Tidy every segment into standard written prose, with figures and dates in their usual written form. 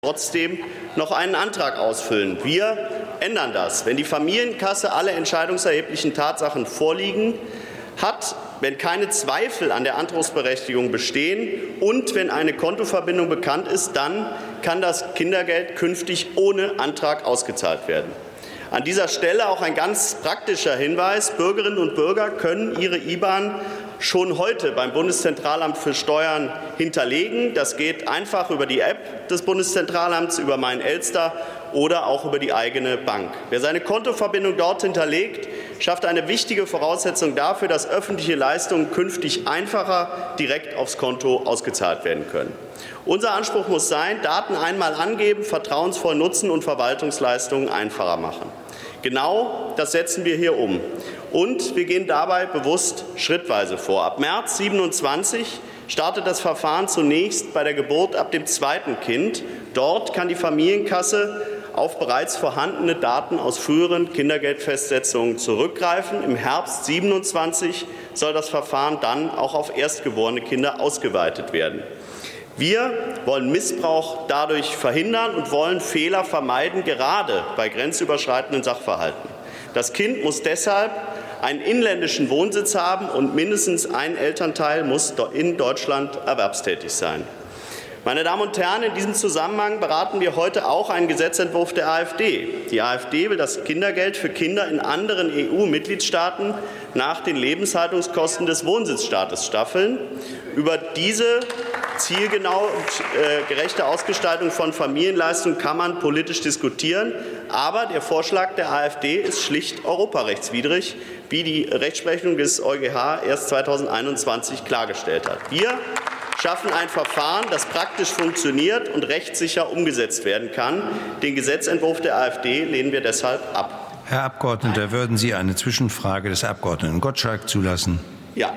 trotzdem noch einen Antrag ausfüllen. Wir ändern das. Wenn die Familienkasse alle entscheidungserheblichen Tatsachen vorliegen hat, wenn keine Zweifel an der Anspruchsberechtigung bestehen und wenn eine Kontoverbindung bekannt ist, dann kann das Kindergeld künftig ohne Antrag ausgezahlt werden. An dieser Stelle auch ein ganz praktischer Hinweis. Bürgerinnen und Bürger können ihre IBAN schon heute beim Bundeszentralamt für Steuern hinterlegen. Das geht einfach über die App des Bundeszentralamts, über Mein Elster oder auch über die eigene Bank. Wer seine Kontoverbindung dort hinterlegt, schafft eine wichtige Voraussetzung dafür, dass öffentliche Leistungen künftig einfacher direkt aufs Konto ausgezahlt werden können. Unser Anspruch muss sein, Daten einmal angeben, vertrauensvoll nutzen und Verwaltungsleistungen einfacher machen. Genau das setzen wir hier um. Und wir gehen dabei bewusst schrittweise vor. Ab März 27 startet das Verfahren zunächst bei der Geburt ab dem zweiten Kind. Dort kann die Familienkasse auf bereits vorhandene Daten aus früheren Kindergeldfestsetzungen zurückgreifen. Im Herbst 27 soll das Verfahren dann auch auf erstgeborene Kinder ausgeweitet werden. Wir wollen Missbrauch dadurch verhindern und wollen Fehler vermeiden, gerade bei grenzüberschreitenden Sachverhalten. Das Kind muss deshalb einen inländischen Wohnsitz haben und mindestens ein Elternteil muss in Deutschland erwerbstätig sein. Meine Damen und Herren, in diesem Zusammenhang beraten wir heute auch einen Gesetzentwurf der AfD. Die AfD will das Kindergeld für Kinder in anderen EU-Mitgliedstaaten nach den Lebenshaltungskosten des Wohnsitzstaates staffeln. Über diese zielgenaue und gerechte Ausgestaltung von Familienleistungen kann man politisch diskutieren. Aber der Vorschlag der AfD ist schlicht europarechtswidrig, wie die Rechtsprechung des EuGH erst 2021 klargestellt hat. Wir schaffen ein Verfahren, das praktisch funktioniert und rechtssicher umgesetzt werden kann. Den Gesetzentwurf der AfD lehnen wir deshalb ab. Herr Abgeordneter, würden Sie eine Zwischenfrage des Abgeordneten Gottschalk zulassen? Ja.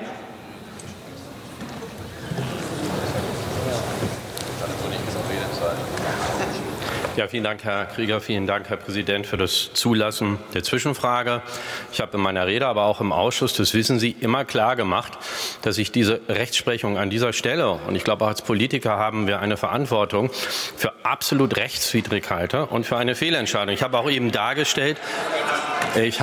Ja, vielen Dank, Herr Krieger. Vielen Dank, Herr Präsident, für das Zulassen der Zwischenfrage. Ich habe in meiner Rede, aber auch im Ausschuss, das wissen Sie, immer klar gemacht, dass ich diese Rechtsprechung an dieser Stelle, und ich glaube auch als Politiker haben wir eine Verantwortung, für absolut rechtswidrig halte und für eine Fehlentscheidung. Ich habe auch eben dargestellt, ich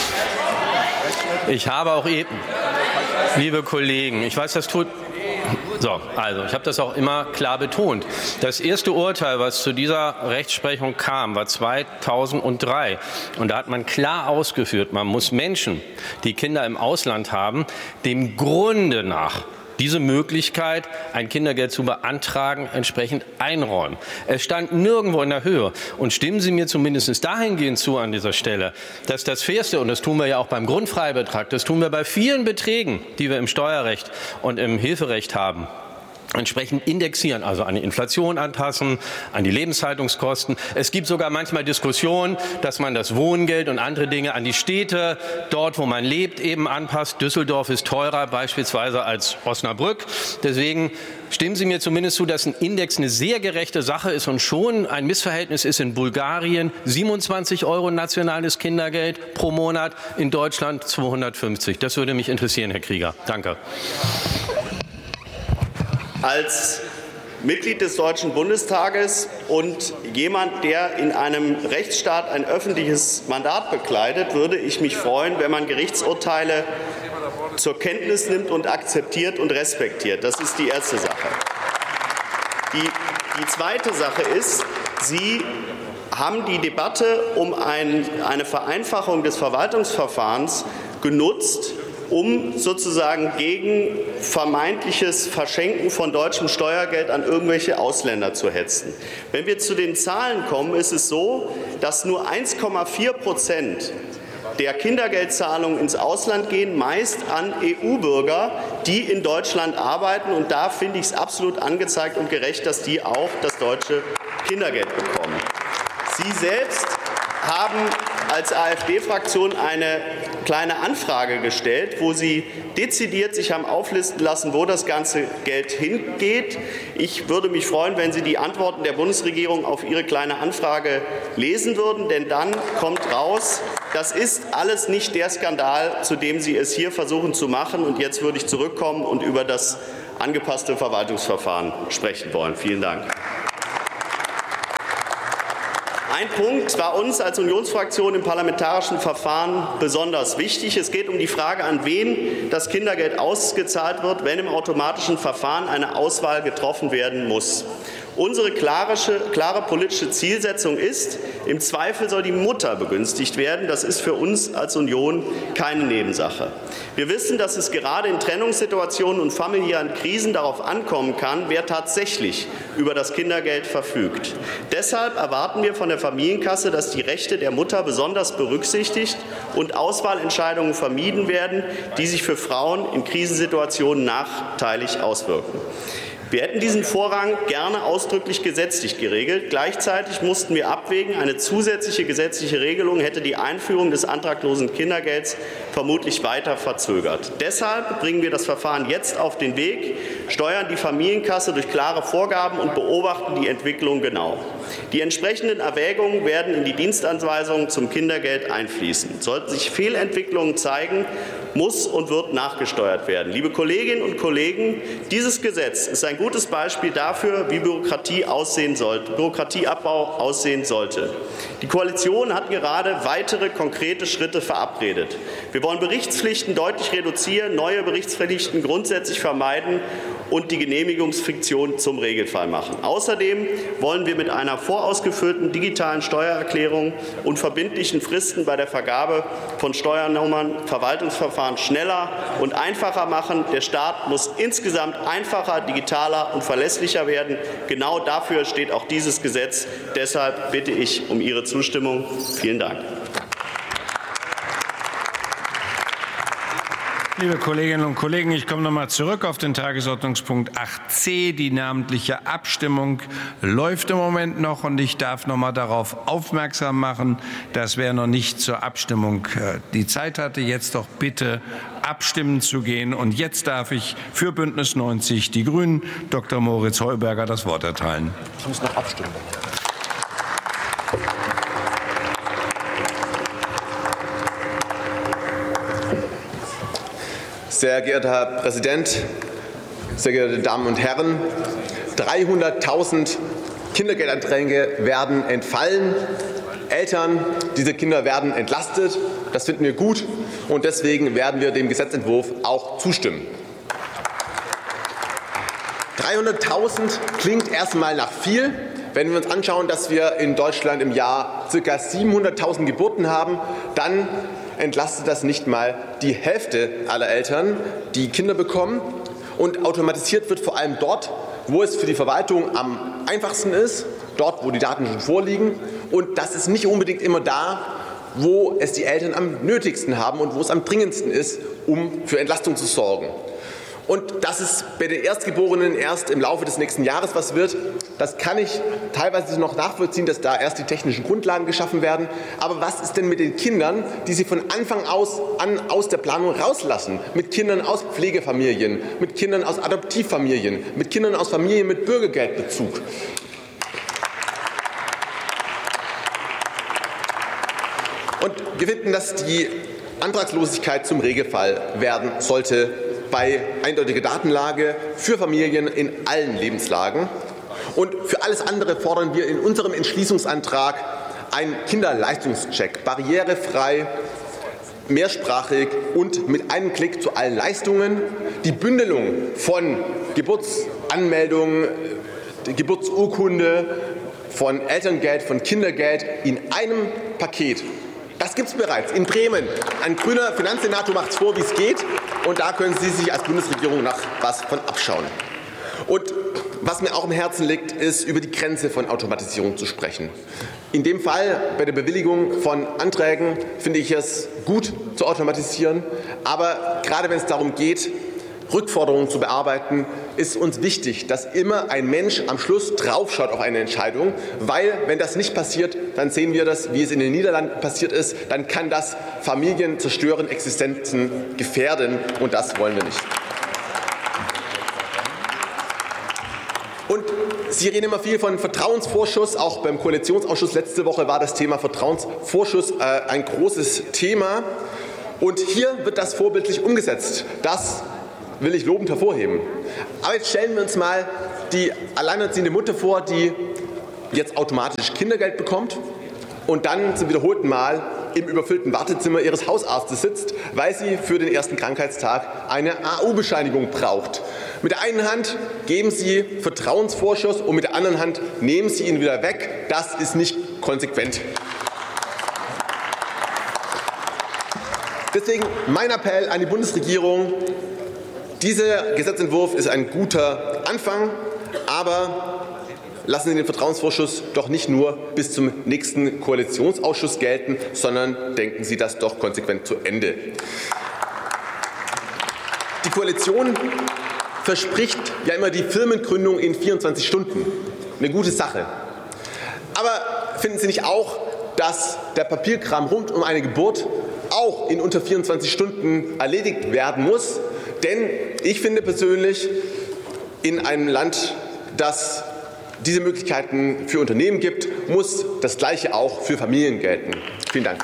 habe auch eben, liebe Kollegen, ich weiß, das tut... So, also ich habe das auch immer klar betont. Das erste Urteil, was zu dieser Rechtsprechung kam, war 2003. Und da hat man klar ausgeführt, man muss Menschen, die Kinder im Ausland haben, dem Grunde nach diese Möglichkeit, ein Kindergeld zu beantragen, entsprechend einräumen. Es stand nirgendwo in der Höhe. Und stimmen Sie mir zumindest dahingehend zu an dieser Stelle, dass das Fairste, und das tun wir ja auch beim Grundfreibetrag, das tun wir bei vielen Beträgen, die wir im Steuerrecht und im Hilferecht haben, entsprechend indexieren, also an die Inflation anpassen, an die Lebenshaltungskosten. Es gibt sogar manchmal Diskussionen, dass man das Wohngeld und andere Dinge an die Städte, dort wo man lebt, eben anpasst. Düsseldorf ist teurer beispielsweise als Osnabrück. Deswegen stimmen Sie mir zumindest zu, dass ein Index eine sehr gerechte Sache ist und schon ein Missverhältnis ist in Bulgarien 27 € nationales Kindergeld pro Monat, in Deutschland 250. Das würde mich interessieren, Herr Krieger. Danke. Als Mitglied des Deutschen Bundestages und jemand, der in einem Rechtsstaat ein öffentliches Mandat bekleidet, würde ich mich freuen, wenn man Gerichtsurteile zur Kenntnis nimmt und akzeptiert und respektiert. Das ist die erste Sache. Die zweite Sache ist, Sie haben die Debatte um eine Vereinfachung des Verwaltungsverfahrens genutzt, um sozusagen gegen vermeintliches Verschenken von deutschem Steuergeld an irgendwelche Ausländer zu hetzen. Wenn wir zu den Zahlen kommen, ist es so, dass nur 1,4% der Kindergeldzahlungen ins Ausland gehen, meist an EU-Bürger, die in Deutschland arbeiten. Und da finde ich es absolut angezeigt und gerecht, dass die auch das deutsche Kindergeld bekommen. Sie selbst haben als AfD-Fraktion eine kleine Anfrage gestellt, wo Sie dezidiert sich haben auflisten lassen, wo das ganze Geld hingeht. Ich würde mich freuen, wenn Sie die Antworten der Bundesregierung auf Ihre kleine Anfrage lesen würden, denn dann kommt raus, das ist alles nicht der Skandal, zu dem Sie es hier versuchen zu machen. Und jetzt würde ich zurückkommen und über das angepasste Verwaltungsverfahren sprechen wollen. Vielen Dank. Ein Punkt war uns als Unionsfraktion im parlamentarischen Verfahren besonders wichtig. Es geht um die Frage, an wen das Kindergeld ausgezahlt wird, wenn im automatischen Verfahren eine Auswahl getroffen werden muss. Unsere klare politische Zielsetzung ist, im Zweifel soll die Mutter begünstigt werden. Das ist für uns als Union keine Nebensache. Wir wissen, dass es gerade in Trennungssituationen und familiären Krisen darauf ankommen kann, wer tatsächlich über das Kindergeld verfügt. Deshalb erwarten wir von der Familienkasse, dass die Rechte der Mutter besonders berücksichtigt und Auswahlentscheidungen vermieden werden, die sich für Frauen in Krisensituationen nachteilig auswirken. Wir hätten diesen Vorrang gerne ausdrücklich gesetzlich geregelt. Gleichzeitig mussten wir abwägen, eine zusätzliche gesetzliche Regelung hätte die Einführung des antraglosen Kindergelds vermutlich weiter verzögert. Deshalb bringen wir das Verfahren jetzt auf den Weg, steuern die Familienkasse durch klare Vorgaben und beobachten die Entwicklung genau. Die entsprechenden Erwägungen werden in die Dienstanweisungen zum Kindergeld einfließen. Sollten sich Fehlentwicklungen zeigen, muss und wird nachgesteuert werden. Liebe Kolleginnen und Kollegen, dieses Gesetz ist ein gutes Beispiel dafür, wie Bürokratieabbau aussehen sollte. Die Koalition hat gerade weitere konkrete Schritte verabredet. Wir wollen Berichtspflichten deutlich reduzieren, neue Berichtspflichten grundsätzlich vermeiden und die Genehmigungsfiktion zum Regelfall machen. Außerdem wollen wir mit einer vorausgefüllten digitalen Steuererklärung und verbindlichen Fristen bei der Vergabe von Steuernummern Verwaltungsverfahren schneller und einfacher machen. Der Staat muss insgesamt einfacher, digitaler und verlässlicher werden. Genau dafür steht auch dieses Gesetz. Deshalb bitte ich um Ihre Zustimmung. Vielen Dank. Liebe Kolleginnen und Kollegen, ich komme noch mal zurück auf den Tagesordnungspunkt 8c. Die namentliche Abstimmung läuft im Moment noch, und ich darf noch mal darauf aufmerksam machen, dass wer noch nicht zur Abstimmung die Zeit hatte, jetzt doch bitte abstimmen zu gehen. Und jetzt darf ich für Bündnis 90 Die Grünen Dr. Moritz Heuberger das Wort erteilen. Ich muss noch abstimmen. Sehr geehrter Herr Präsident, sehr geehrte Damen und Herren! 300.000 Kindergeldanträge werden entfallen. Eltern dieser Kinder werden entlastet. Das finden wir gut, und deswegen werden wir dem Gesetzentwurf auch zustimmen. 300.000 klingt erstmal nach viel. Wenn wir uns anschauen, dass wir in Deutschland im Jahr ca. 700.000 Geburten haben, dann entlastet das nicht mal die Hälfte aller Eltern, die Kinder bekommen. Und automatisiert wird vor allem dort, wo es für die Verwaltung am einfachsten ist, dort, wo die Daten schon vorliegen. Und das ist nicht unbedingt immer da, wo es die Eltern am nötigsten haben und wo es am dringendsten ist, um für Entlastung zu sorgen. Und dass es bei den Erstgeborenen erst im Laufe des nächsten Jahres was wird, das kann ich teilweise noch nachvollziehen, dass da erst die technischen Grundlagen geschaffen werden. Aber was ist denn mit den Kindern, die Sie von Anfang an aus der Planung rauslassen? Mit Kindern aus Pflegefamilien, mit Kindern aus Adoptivfamilien, mit Kindern aus Familien mit Bürgergeldbezug. Und wir finden, dass die Antragslosigkeit zum Regelfall werden sollte bei eindeutiger Datenlage für Familien in allen Lebenslagen. Und für alles andere fordern wir in unserem Entschließungsantrag einen Kinderleistungscheck, barrierefrei, mehrsprachig und mit einem Klick zu allen Leistungen, die Bündelung von Geburtsanmeldung, Geburtsurkunde, von Elterngeld, von Kindergeld in einem Paket. Das gibt es bereits in Bremen. Ein grüner Finanzsenator macht es vor, wie es geht. Und da können Sie sich als Bundesregierung noch was von abschauen. Und was mir auch im Herzen liegt, ist, über die Grenze von Automatisierung zu sprechen. In dem Fall, bei der Bewilligung von Anträgen, finde ich es gut zu automatisieren. Aber gerade wenn es darum geht, Rückforderungen zu bearbeiten, ist uns wichtig, dass immer ein Mensch am Schluss draufschaut auf eine Entscheidung, weil wenn das nicht passiert, dann sehen wir das, wie es in den Niederlanden passiert ist, dann kann das Familien zerstören, Existenzen gefährden, und das wollen wir nicht. Und Sie reden immer viel von Vertrauensvorschuss. Auch beim Koalitionsausschuss letzte Woche war das Thema Vertrauensvorschuss ein großes Thema. Und hier wird das vorbildlich umgesetzt. Das will ich lobend hervorheben. Aber jetzt stellen wir uns mal die alleinerziehende Mutter vor, die jetzt automatisch Kindergeld bekommt. und dann zum wiederholten Mal im überfüllten Wartezimmer ihres Hausarztes sitzt, weil sie für den ersten Krankheitstag eine AU-Bescheinigung braucht. Mit der einen Hand geben Sie Vertrauensvorschuss und mit der anderen Hand nehmen Sie ihn wieder weg. Das ist nicht konsequent. Deswegen mein Appell an die Bundesregierung: Dieser Gesetzentwurf ist ein guter Anfang, aber lassen Sie den Vertrauensvorschuss doch nicht nur bis zum nächsten Koalitionsausschuss gelten, sondern denken Sie das doch konsequent zu Ende. Die Koalition verspricht ja immer die Firmengründung in 24 Stunden. Eine gute Sache. Aber finden Sie nicht auch, dass der Papierkram rund um eine Geburt auch in unter 24 Stunden erledigt werden muss? Denn ich finde persönlich, in einem Land, das diese Möglichkeiten für Unternehmen gibt, muss das Gleiche auch für Familien gelten. Vielen Dank.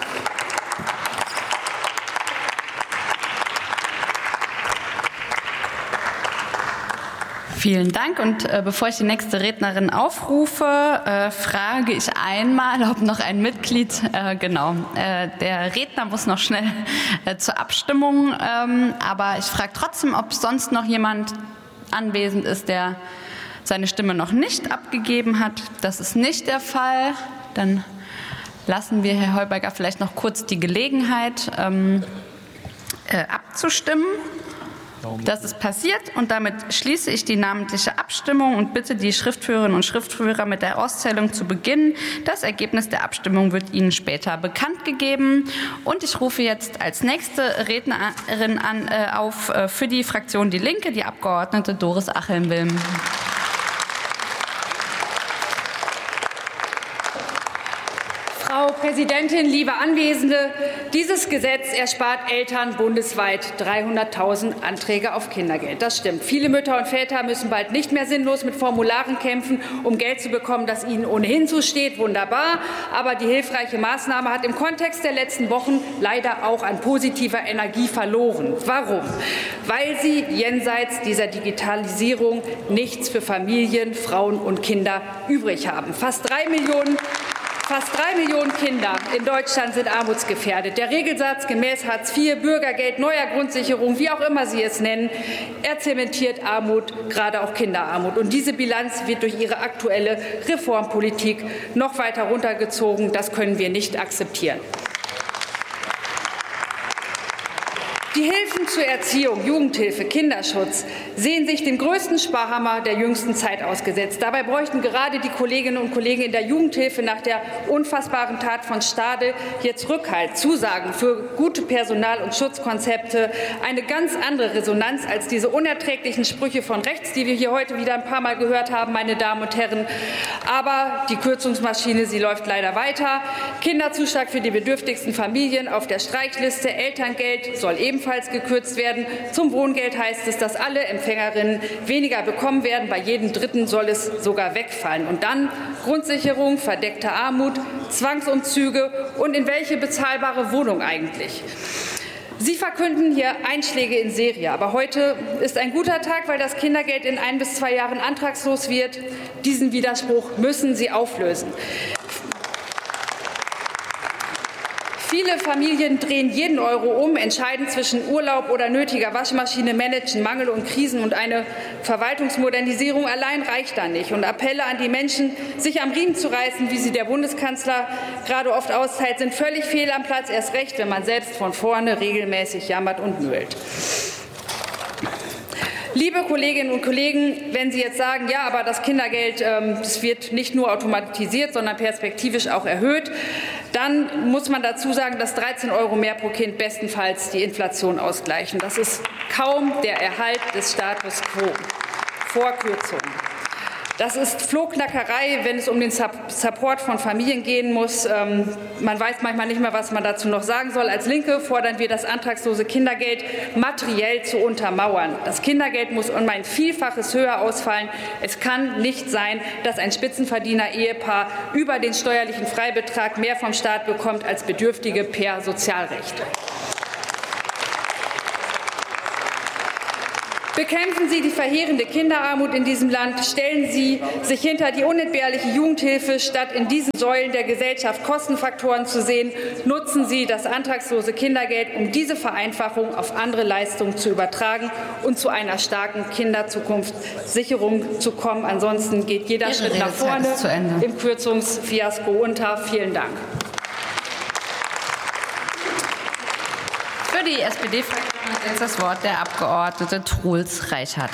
Vielen Dank. Und bevor ich die nächste Rednerin aufrufe, frage ich einmal, ob noch ein Mitglied, der Redner muss noch schnell zur Abstimmung, aber ich frage trotzdem, ob sonst noch jemand anwesend ist, der seine Stimme noch nicht abgegeben hat. Das ist nicht der Fall. Dann lassen wir Herr Heuberger vielleicht noch kurz die Gelegenheit, abzustimmen. Das ist passiert und damit schließe ich die namentliche Abstimmung und bitte die Schriftführerinnen und Schriftführer mit der Auszählung zu beginnen. Das Ergebnis der Abstimmung wird Ihnen später bekannt gegeben. Und ich rufe jetzt als nächste Rednerin auf für die Fraktion Die Linke die Abgeordnete Doris Achelm-Wilm. Frau Präsidentin, liebe Anwesende! Dieses Gesetz erspart Eltern bundesweit 300.000 Anträge auf Kindergeld. Das stimmt. Viele Mütter und Väter müssen bald nicht mehr sinnlos mit Formularen kämpfen, um Geld zu bekommen, das ihnen ohnehin zusteht. Wunderbar. Aber die hilfreiche Maßnahme hat im Kontext der letzten Wochen leider auch an positiver Energie verloren. Warum? Weil sie jenseits dieser Digitalisierung nichts für Familien, Frauen und Kinder übrig haben. Fast 3 Millionen Kinder in Deutschland sind armutsgefährdet. Der Regelsatz gemäß Hartz IV, Bürgergeld, neuer Grundsicherung, wie auch immer Sie es nennen, er zementiert Armut, gerade auch Kinderarmut. Und diese Bilanz wird durch Ihre aktuelle Reformpolitik noch weiter runtergezogen. Das können wir nicht akzeptieren. Die Hilfen zur Erziehung, Jugendhilfe, Kinderschutz sehen sich dem größten Sparhammer der jüngsten Zeit ausgesetzt. Dabei bräuchten gerade die Kolleginnen und Kollegen in der Jugendhilfe nach der unfassbaren Tat von Stade jetzt Rückhalt, Zusagen für gute Personal- und Schutzkonzepte, eine ganz andere Resonanz als diese unerträglichen Sprüche von rechts, die wir hier heute wieder ein paar Mal gehört haben, meine Damen und Herren. Aber die Kürzungsmaschine, sie läuft leider weiter. Kinderzuschlag für die bedürftigsten Familien auf der Streichliste, Elterngeld soll ebenfalls gekürzt werden. Zum Wohngeld heißt es, dass alle Empfängerinnen weniger bekommen werden. Bei jedem Dritten soll es sogar wegfallen. Und dann Grundsicherung, verdeckte Armut, Zwangsumzüge und in welche bezahlbare Wohnung eigentlich? Sie verkünden hier Einschläge in Serie. Aber heute ist ein guter Tag, weil das Kindergeld in 1 bis 2 Jahren antragslos wird. Diesen Widerspruch müssen Sie auflösen. Viele Familien drehen jeden Euro um, entscheiden zwischen Urlaub oder nötiger Waschmaschine, managen Mangel und Krisen, und eine Verwaltungsmodernisierung allein reicht da nicht. Und Appelle an die Menschen, sich am Riemen zu reißen, wie sie der Bundeskanzler gerade oft austeilt, sind völlig fehl am Platz, erst recht, wenn man selbst von vorne regelmäßig jammert und nölt. Liebe Kolleginnen und Kollegen, wenn Sie jetzt sagen, ja, aber das Kindergeld, das wird nicht nur automatisiert, sondern perspektivisch auch erhöht, dann muss man dazu sagen, dass 13 € mehr pro Kind bestenfalls die Inflation ausgleichen. Das ist kaum der Erhalt des Status quo vor Kürzungen. Das ist Flohknackerei, wenn es um den Support von Familien gehen muss. Man weiß manchmal nicht mehr, was man dazu noch sagen soll. Als Linke fordern wir, das antragslose Kindergeld materiell zu untermauern. Das Kindergeld muss um ein Vielfaches höher ausfallen. Es kann nicht sein, dass ein Spitzenverdiener-Ehepaar über den steuerlichen Freibetrag mehr vom Staat bekommt als Bedürftige per Sozialrecht. Bekämpfen Sie die verheerende Kinderarmut in diesem Land. Stellen Sie sich hinter die unentbehrliche Jugendhilfe, statt in diesen Säulen der Gesellschaft Kostenfaktoren zu sehen. Nutzen Sie das antragslose Kindergeld, um diese Vereinfachung auf andere Leistungen zu übertragen und zu einer starken Kinderzukunftssicherung zu kommen. Ansonsten geht jeder Schritt nach vorne im Kürzungsfiasko unter. Vielen Dank. Für die SPD-Fraktion hat jetzt das Wort der Abgeordnete Truls Reichert.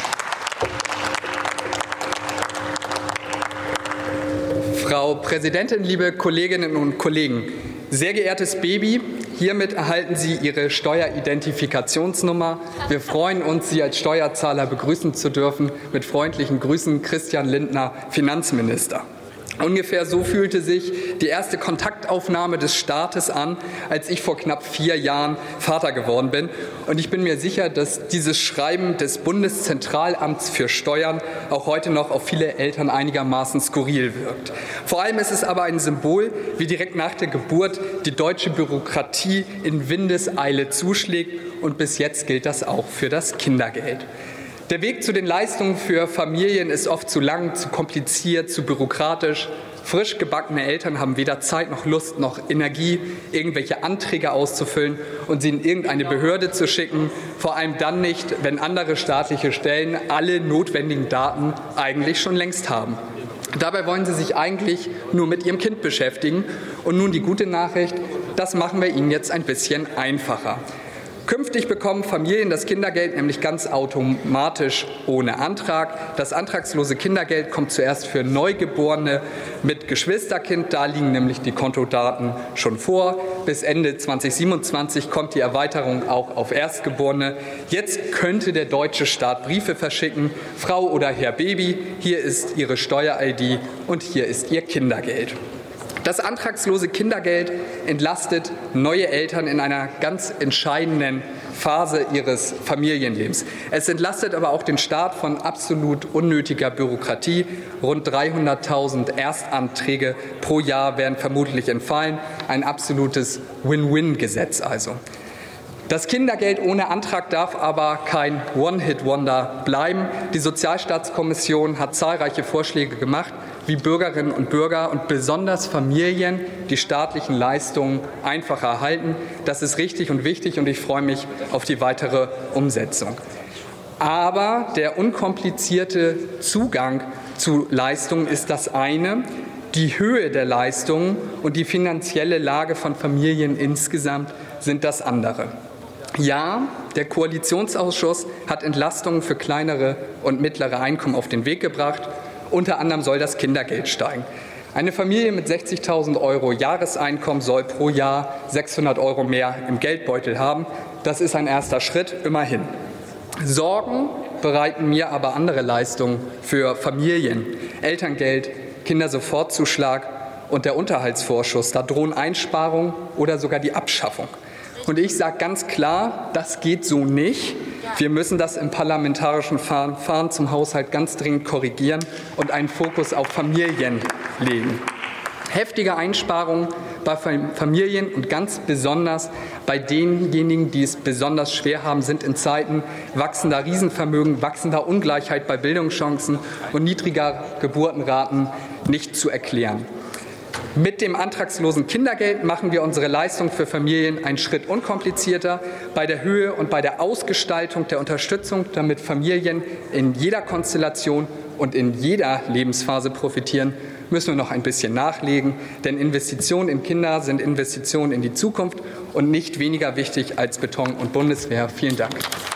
Frau Präsidentin, liebe Kolleginnen und Kollegen! Sehr geehrtes Baby, hiermit erhalten Sie Ihre Steueridentifikationsnummer. Wir freuen uns, Sie als Steuerzahler begrüßen zu dürfen. Mit freundlichen Grüßen, Christian Lindner, Finanzminister. Ungefähr so fühlte sich die erste Kontaktaufnahme des Staates an, als ich vor knapp 4 Jahren Vater geworden bin. Und ich bin mir sicher, dass dieses Schreiben des Bundeszentralamts für Steuern auch heute noch auf viele Eltern einigermaßen skurril wirkt. Vor allem ist es aber ein Symbol, wie direkt nach der Geburt die deutsche Bürokratie in Windeseile zuschlägt. Und bis jetzt gilt das auch für das Kindergeld. Der Weg zu den Leistungen für Familien ist oft zu lang, zu kompliziert, zu bürokratisch. Frisch gebackene Eltern haben weder Zeit noch Lust noch Energie, irgendwelche Anträge auszufüllen und sie in irgendeine Behörde zu schicken, vor allem dann nicht, wenn andere staatliche Stellen alle notwendigen Daten eigentlich schon längst haben. Dabei wollen sie sich eigentlich nur mit ihrem Kind beschäftigen. Und nun die gute Nachricht, das machen wir ihnen jetzt ein bisschen einfacher. Künftig bekommen Familien das Kindergeld nämlich ganz automatisch ohne Antrag. Das antragslose Kindergeld kommt zuerst für Neugeborene mit Geschwisterkind. Da liegen nämlich die Kontodaten schon vor. Bis Ende 2027 kommt die Erweiterung auch auf Erstgeborene. Jetzt könnte der deutsche Staat Briefe verschicken. Frau oder Herr Baby, hier ist Ihre Steuer-ID und hier ist Ihr Kindergeld. Das antragslose Kindergeld entlastet neue Eltern in einer ganz entscheidenden Phase ihres Familienlebens. Es entlastet aber auch den Staat von absolut unnötiger Bürokratie. Rund 300.000 Erstanträge pro Jahr werden vermutlich entfallen. Ein absolutes Win-Win-Gesetz also. Das Kindergeld ohne Antrag darf aber kein One-Hit-Wonder bleiben. Die Sozialstaatskommission hat zahlreiche Vorschläge gemacht, wie Bürgerinnen und Bürger und besonders Familien die staatlichen Leistungen einfacher erhalten. Das ist richtig und wichtig und ich freue mich auf die weitere Umsetzung. Aber der unkomplizierte Zugang zu Leistungen ist das eine. Die Höhe der Leistungen und die finanzielle Lage von Familien insgesamt sind das andere. Ja, der Koalitionsausschuss hat Entlastungen für kleinere und mittlere Einkommen auf den Weg gebracht. Unter anderem soll das Kindergeld steigen. Eine Familie mit 60.000 € Jahreseinkommen soll pro Jahr 600 € mehr im Geldbeutel haben. Das ist ein erster Schritt, immerhin. Sorgen bereiten mir aber andere Leistungen für Familien. Elterngeld, Kindersofortzuschlag und der Unterhaltsvorschuss. Da drohen Einsparungen oder sogar die Abschaffung. Und ich sage ganz klar, das geht so nicht. Wir müssen das im parlamentarischen Verfahren zum Haushalt ganz dringend korrigieren und einen Fokus auf Familien legen. Heftige Einsparungen bei Familien und ganz besonders bei denjenigen, die es besonders schwer haben, sind in Zeiten wachsender Riesenvermögen, wachsender Ungleichheit bei Bildungschancen und niedriger Geburtenraten nicht zu erklären. Mit dem antragslosen Kindergeld machen wir unsere Leistung für Familien einen Schritt unkomplizierter bei der Höhe und bei der Ausgestaltung der Unterstützung, damit Familien in jeder Konstellation und in jeder Lebensphase profitieren, müssen wir noch ein bisschen nachlegen. Denn Investitionen in Kinder sind Investitionen in die Zukunft und nicht weniger wichtig als Beton und Bundeswehr. Vielen Dank.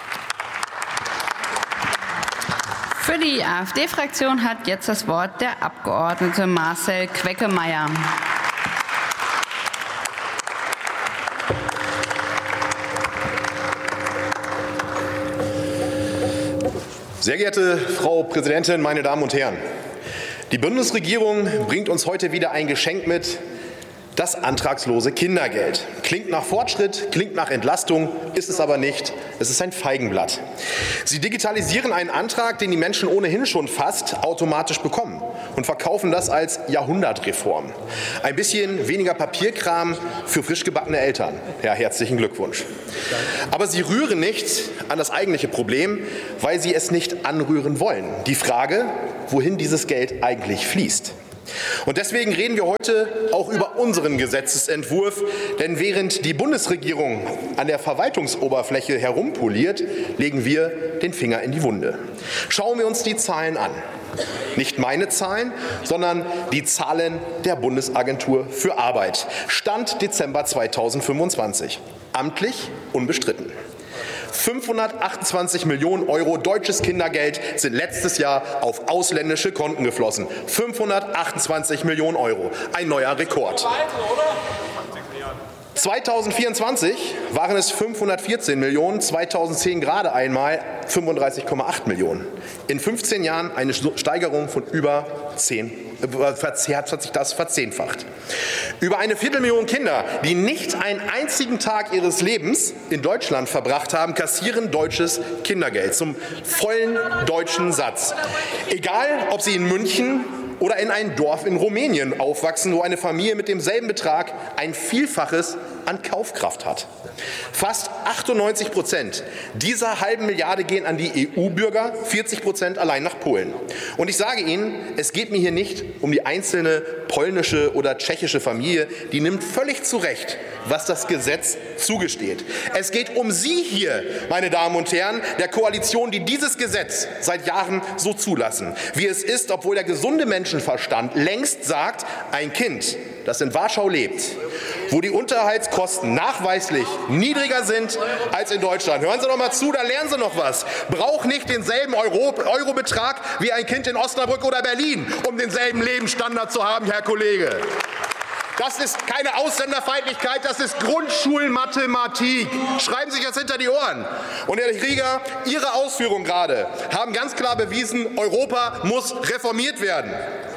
Für die AfD-Fraktion hat jetzt das Wort der Abgeordnete Marcel Queckemeyer. Sehr geehrte Frau Präsidentin, meine Damen und Herren! Die Bundesregierung bringt uns heute wieder ein Geschenk mit, Das antragslose Kindergeld. Klingt nach Fortschritt, klingt nach Entlastung, ist es aber nicht. Es ist ein Feigenblatt. Sie digitalisieren einen Antrag, den die Menschen ohnehin schon fast automatisch bekommen und verkaufen das als Jahrhundertreform. Ein bisschen weniger Papierkram für frisch gebackene Eltern. Ja, herzlichen Glückwunsch. Aber sie rühren nicht an das eigentliche Problem, weil sie es nicht anrühren wollen. Die Frage, wohin dieses Geld eigentlich fließt. Und deswegen reden wir heute auch über unseren Gesetzesentwurf, denn während die Bundesregierung an der Verwaltungsoberfläche herumpoliert, legen wir den Finger in die Wunde. Schauen wir uns die Zahlen an. Nicht meine Zahlen, sondern die Zahlen der Bundesagentur für Arbeit. Stand Dezember 2025. Amtlich unbestritten. 528 Millionen Euro deutsches Kindergeld sind letztes Jahr auf ausländische Konten geflossen. 528 Millionen Euro, ein neuer Rekord. 2024 waren es 514 Millionen, 2010 gerade einmal 35,8 Millionen. In 15 Jahren eine Steigerung von über 10. Hat sich das verzehnfacht. Über 250.000 Kinder, die nicht einen einzigen Tag ihres Lebens in Deutschland verbracht haben, kassieren deutsches Kindergeld zum vollen deutschen Satz. Egal, ob sie in München oder in ein Dorf in Rumänien aufwachsen, wo eine Familie mit demselben Betrag ein Vielfaches an Kaufkraft hat. Fast 98% dieser halben Milliarde gehen an die EU-Bürger, 40% allein nach Polen. Und ich sage Ihnen, es geht mir hier nicht um die einzelne polnische oder tschechische Familie, die nimmt völlig zu Recht, was das Gesetz zugesteht. Es geht um Sie hier, meine Damen und Herren, der Koalition, die dieses Gesetz seit Jahren so zulassen. Wie es ist, obwohl der gesunde Menschenverstand längst sagt, ein Kind, das in Warschau lebt, wo die Unterhaltskosten nachweislich niedriger sind als in Deutschland. Hören Sie doch mal zu, da lernen Sie noch was. Braucht nicht denselben Eurobetrag wie ein Kind in Osnabrück oder Berlin, um denselben Lebensstandard zu haben, Herr Kollege. Das ist keine Ausländerfeindlichkeit, das ist Grundschulmathematik. Schreiben Sie sich das hinter die Ohren. Und Herr Rieger, Ihre Ausführungen gerade haben ganz klar bewiesen, Europa muss reformiert werden.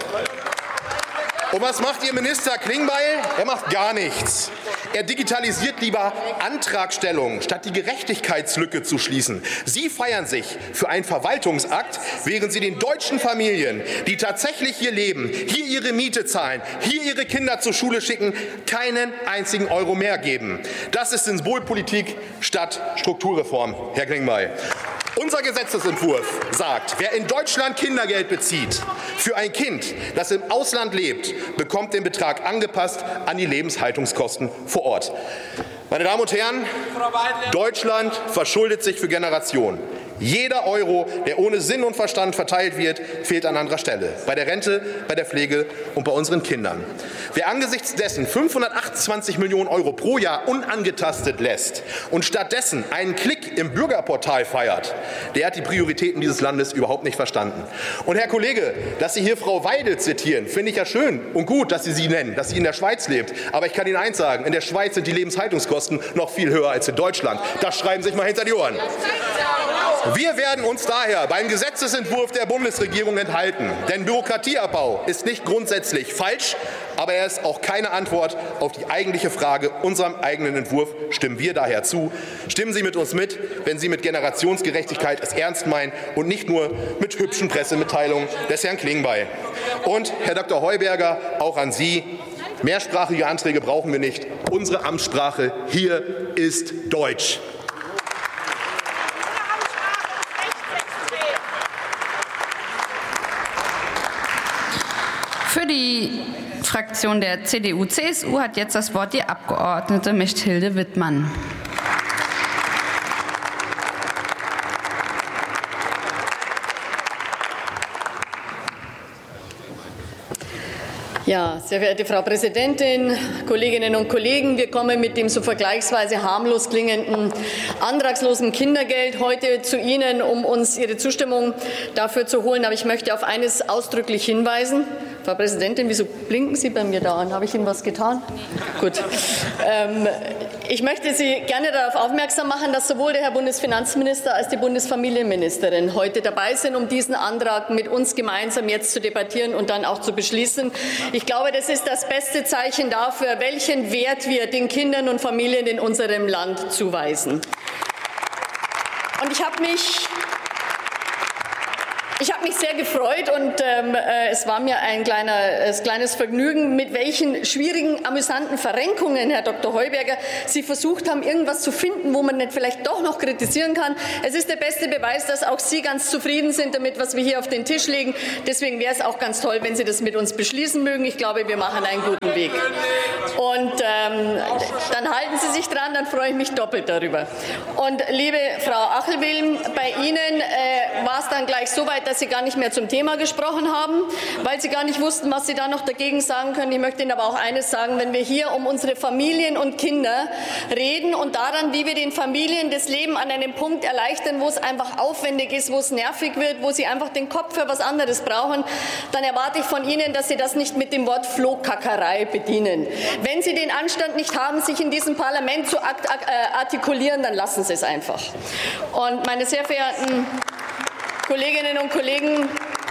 Und was macht Ihr Minister Klingbeil? Er macht gar nichts. Er digitalisiert lieber Antragstellungen, statt die Gerechtigkeitslücke zu schließen. Sie feiern sich für einen Verwaltungsakt, während Sie den deutschen Familien, die tatsächlich hier leben, hier ihre Miete zahlen, hier ihre Kinder zur Schule schicken, keinen einzigen Euro mehr geben. Das ist Symbolpolitik statt Strukturreform, Herr Klingbeil. Unser Gesetzesentwurf sagt, wer in Deutschland Kindergeld bezieht für ein Kind, das im Ausland lebt, bekommt den Betrag angepasst an die Lebenshaltungskosten vor Ort. Meine Damen und Herren, Deutschland verschuldet sich für Generationen. Jeder Euro, der ohne Sinn und Verstand verteilt wird, fehlt an anderer Stelle. Bei der Rente, bei der Pflege und bei unseren Kindern. Wer angesichts dessen 528 Millionen Euro pro Jahr unangetastet lässt und stattdessen einen Klick im Bürgerportal feiert, der hat die Prioritäten dieses Landes überhaupt nicht verstanden. Und Herr Kollege, dass Sie hier Frau Weidel zitieren, finde ich ja schön und gut, dass Sie sie nennen, dass sie in der Schweiz lebt. Aber ich kann Ihnen eins sagen, in der Schweiz sind die Lebenshaltungskosten noch viel höher als in Deutschland. Das schreiben Sie sich mal hinter die Ohren. Wir werden uns daher beim Gesetzesentwurf der Bundesregierung enthalten. Denn Bürokratieabbau ist nicht grundsätzlich falsch, aber er ist auch keine Antwort auf die eigentliche Frage. Unserem eigenen Entwurf stimmen wir daher zu. Stimmen Sie mit uns mit, wenn Sie mit Generationsgerechtigkeit es ernst meinen und nicht nur mit hübschen Pressemitteilungen des Herrn Klingbeil. Und Herr Dr. Heuberger, auch an Sie. Mehrsprachige Anträge brauchen wir nicht. Unsere Amtssprache hier ist Deutsch. Für die Fraktion der CDU-CSU hat jetzt das Wort die Abgeordnete Mechthilde Wittmann. Ja, sehr verehrte Frau Präsidentin, Kolleginnen und Kollegen, wir kommen mit dem so vergleichsweise harmlos klingenden antragslosen Kindergeld heute zu Ihnen, um uns Ihre Zustimmung dafür zu holen. Aber ich möchte auf eines ausdrücklich hinweisen. Frau Präsidentin, wieso blinken Sie bei mir da an? Habe ich Ihnen was getan? Gut. Ich möchte Sie gerne darauf aufmerksam machen, dass sowohl der Herr Bundesfinanzminister als die Bundesfamilienministerin heute dabei sind, um diesen Antrag mit uns gemeinsam jetzt zu debattieren und dann auch zu beschließen. Ich glaube, das ist das beste Zeichen dafür, welchen Wert wir den Kindern und Familien in unserem Land zuweisen. Und ich habe mich sehr gefreut und es war mir ein kleines Vergnügen, mit welchen schwierigen, amüsanten Verrenkungen, Herr Dr. Heuberger, Sie versucht haben, irgendwas zu finden, wo man nicht vielleicht doch noch kritisieren kann. Es ist der beste Beweis, dass auch Sie ganz zufrieden sind damit, was wir hier auf den Tisch legen. Deswegen wäre es auch ganz toll, wenn Sie das mit uns beschließen mögen. Ich glaube, wir machen einen guten Weg. Und dann halten Sie sich dran, dann freue ich mich doppelt darüber. Und liebe Frau Achelwilm, bei Ihnen war es dann gleich so weit, dass Sie gar nicht mehr zum Thema gesprochen haben, weil Sie gar nicht wussten, was Sie da noch dagegen sagen können. Ich möchte Ihnen aber auch eines sagen, wenn wir hier um unsere Familien und Kinder reden und daran, wie wir den Familien das Leben an einem Punkt erleichtern, wo es einfach aufwendig ist, wo es nervig wird, wo sie einfach den Kopf für was anderes brauchen, dann erwarte ich von Ihnen, dass Sie das nicht mit dem Wort Flohkackerei bedienen. Wenn Sie den Anstand nicht haben, sich in diesem Parlament zu artikulieren, dann lassen Sie es einfach. Und meine sehr verehrten Kolleginnen und Kollegen,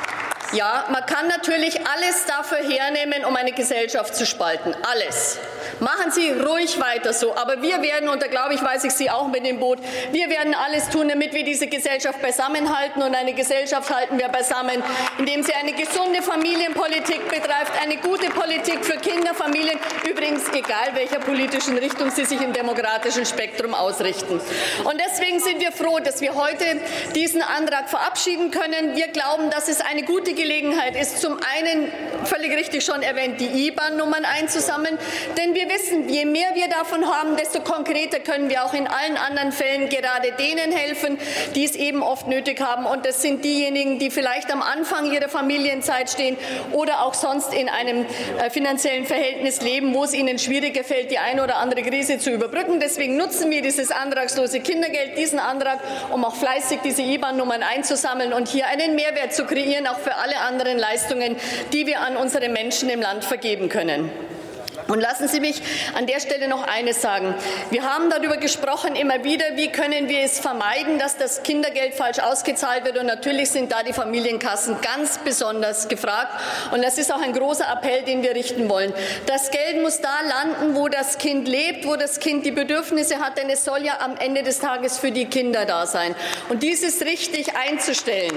ja, man kann natürlich alles dafür hernehmen, um eine Gesellschaft zu spalten. Alles. Machen Sie ruhig weiter so. Aber wir werden, und da glaube ich, weiß ich Sie auch mit dem Boot, wir werden alles tun, damit wir diese Gesellschaft beisammenhalten. Und eine Gesellschaft halten wir beisammen, indem sie eine gesunde Familienpolitik betreibt, eine gute Politik für Kinder, Familien, übrigens egal welcher politischen Richtung sie sich im demokratischen Spektrum ausrichten. Und deswegen sind wir froh, dass wir heute diesen Antrag verabschieden können. Wir glauben, dass es eine gute Gelegenheit ist, zum einen, völlig richtig schon erwähnt, die IBAN-Nummern einzusammeln, denn wir wissen, je mehr wir davon haben, desto konkreter können wir auch in allen anderen Fällen gerade denen helfen, die es eben oft nötig haben. Und das sind diejenigen, die vielleicht am Anfang ihrer Familienzeit stehen oder auch sonst in einem finanziellen Verhältnis leben, wo es ihnen schwieriger fällt, die eine oder andere Krise zu überbrücken. Deswegen nutzen wir dieses antragslose Kindergeld, diesen Antrag, um auch fleißig diese IBAN-Nummern einzusammeln und hier einen Mehrwert zu kreieren, auch für alle anderen Leistungen, die wir an unsere Menschen im Land vergeben können. Und lassen Sie mich an der Stelle noch eines sagen. Wir haben darüber gesprochen immer wieder, wie können wir es vermeiden, dass das Kindergeld falsch ausgezahlt wird. Und natürlich sind da die Familienkassen ganz besonders gefragt. Und das ist auch ein großer Appell, den wir richten wollen. Das Geld muss da landen, wo das Kind lebt, wo das Kind die Bedürfnisse hat. Denn es soll ja am Ende des Tages für die Kinder da sein. Und dies ist richtig einzustellen.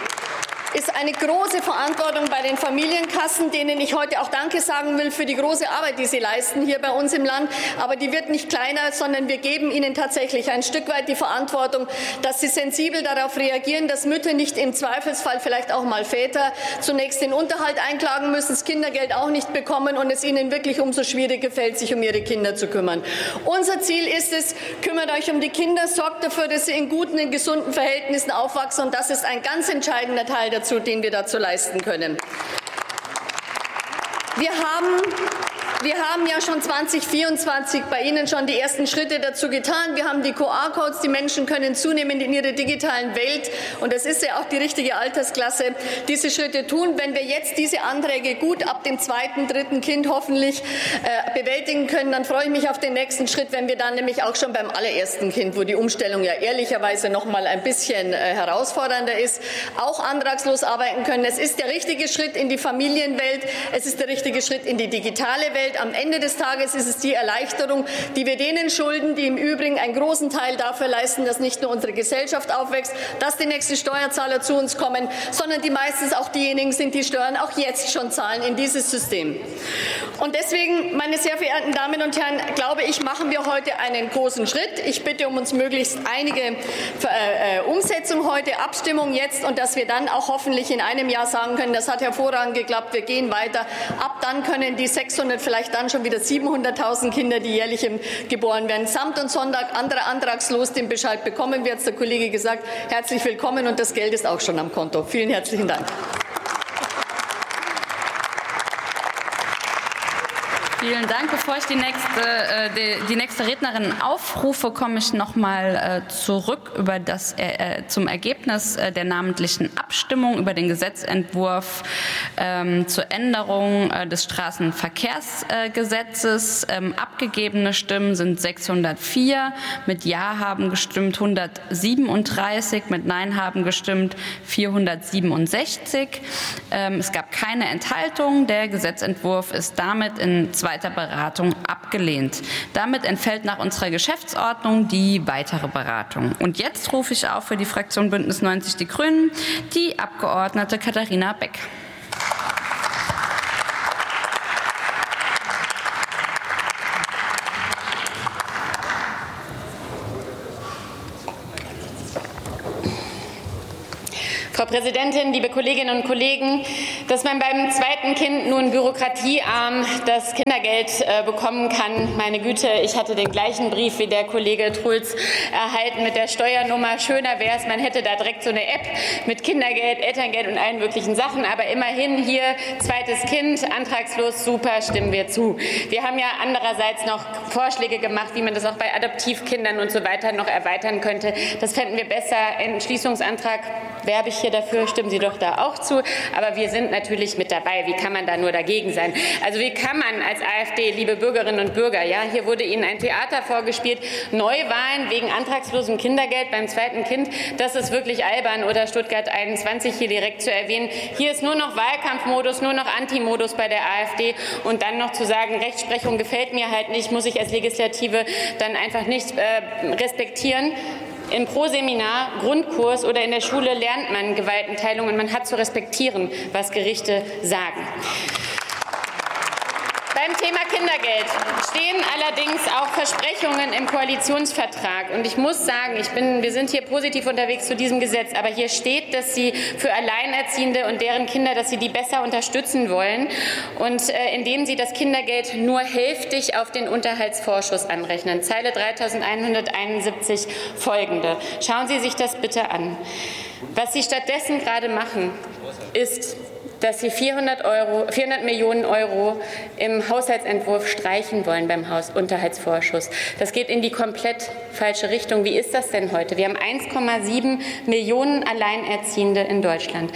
Ist eine große Verantwortung bei den Familienkassen, denen ich heute auch Danke sagen will für die große Arbeit, die sie leisten hier bei uns im Land. Aber die wird nicht kleiner, sondern wir geben ihnen tatsächlich ein Stück weit die Verantwortung, dass sie sensibel darauf reagieren, dass Mütter nicht im Zweifelsfall, vielleicht auch mal Väter, zunächst den Unterhalt einklagen müssen, das Kindergeld auch nicht bekommen und es ihnen wirklich umso schwieriger fällt, sich um ihre Kinder zu kümmern. Unser Ziel ist es, kümmert euch um die Kinder, sorgt dafür, dass sie in guten, in gesunden Verhältnissen aufwachsen. Und das ist ein ganz entscheidender Teil dazu, den wir dazu leisten können. Wir haben ja schon 2024 bei Ihnen schon die ersten Schritte dazu getan. Wir haben die QR-Codes. Die Menschen können zunehmend in ihrer digitalen Welt, und das ist ja auch die richtige Altersklasse, diese Schritte tun. Wenn wir jetzt diese Anträge gut ab dem zweiten, dritten Kind hoffentlich bewältigen können, dann freue ich mich auf den nächsten Schritt, wenn wir dann nämlich auch schon beim allerersten Kind, wo die Umstellung ja ehrlicherweise noch mal ein bisschen herausfordernder ist, auch antragslos arbeiten können. Es ist der richtige Schritt in die Familienwelt. Es ist der richtige Schritt in die digitale Welt. Am Ende des Tages ist es die Erleichterung, die wir denen schulden, die im Übrigen einen großen Teil dafür leisten, dass nicht nur unsere Gesellschaft aufwächst, dass die nächsten Steuerzahler zu uns kommen, sondern die meistens auch diejenigen sind, die Steuern auch jetzt schon zahlen in dieses System. Und deswegen, meine sehr verehrten Damen und Herren, glaube ich, machen wir heute einen großen Schritt. Ich bitte um uns möglichst einige Umsetzung heute, Abstimmung jetzt, und dass wir dann auch hoffentlich in einem Jahr sagen können, das hat hervorragend geklappt, wir gehen weiter. Ab dann können die 600, vielleicht dann schon wieder 700.000 Kinder, die jährlich geboren werden, samt und Sonntag, anderer antragslos den Bescheid bekommen, wie hat der Kollege gesagt, herzlich willkommen, und das Geld ist auch schon am Konto. Vielen herzlichen Dank. Vielen Dank. Bevor ich die nächste Rednerin aufrufe, komme ich noch mal zurück zum Ergebnis der namentlichen Abstimmung über den Gesetzentwurf zur Änderung des Straßenverkehrsgesetzes. Abgegebene Stimmen sind 604. Mit Ja haben gestimmt 137. Mit Nein haben gestimmt 467. Es gab keine Enthaltung. Der Gesetzentwurf ist damit in zweiter Beratung abgelehnt. Damit entfällt nach unserer Geschäftsordnung die weitere Beratung. Und jetzt rufe ich auf für die Fraktion Bündnis 90 Die Grünen die Abgeordnete Katharina Beck. Frau Präsidentin, liebe Kolleginnen und Kollegen, dass man beim zweiten Kind nun bürokratiearm das Kindergeld bekommen kann, meine Güte, ich hatte den gleichen Brief wie der Kollege Trulz erhalten mit der Steuernummer. Schöner wäre es, man hätte da direkt so eine App mit Kindergeld, Elterngeld und allen möglichen Sachen. Aber immerhin hier zweites Kind, antragslos, super, stimmen wir zu. Wir haben ja andererseits noch Vorschläge gemacht, wie man das auch bei Adoptivkindern und so weiter noch erweitern könnte. Das fänden wir besser. Entschließungsantrag werbe ich hier dafür, stimmen Sie doch da auch zu. Aber wir sind natürlich mit dabei. Wie kann man da nur dagegen sein? Also wie kann man als AfD, liebe Bürgerinnen und Bürger, ja, hier wurde Ihnen ein Theater vorgespielt, Neuwahlen wegen antragslosem Kindergeld beim zweiten Kind, das ist wirklich albern, oder Stuttgart 21 hier direkt zu erwähnen. Hier ist nur noch Wahlkampfmodus, nur noch Antimodus bei der AfD und dann noch zu sagen, Rechtsprechung gefällt mir halt nicht, muss ich als Legislative dann einfach nicht respektieren. Im Proseminar, Grundkurs oder in der Schule lernt man Gewaltenteilung und man hat zu respektieren, was Gerichte sagen. Beim Thema Kindergeld stehen allerdings auch Versprechungen im Koalitionsvertrag. Und ich muss sagen, wir sind hier positiv unterwegs zu diesem Gesetz, aber hier steht, dass Sie für Alleinerziehende und deren Kinder, dass Sie die besser unterstützen wollen. Und indem Sie das Kindergeld nur hälftig auf den Unterhaltsvorschuss anrechnen. Zeile 3171 folgende. Schauen Sie sich das bitte an. Was Sie stattdessen gerade machen, ist, dass Sie 400 Millionen Euro im Haushaltsentwurf streichen wollen beim Unterhaltsvorschuss. Das geht in die komplett falsche Richtung. Wie ist das denn heute? Wir haben 1,7 Millionen Alleinerziehende in Deutschland.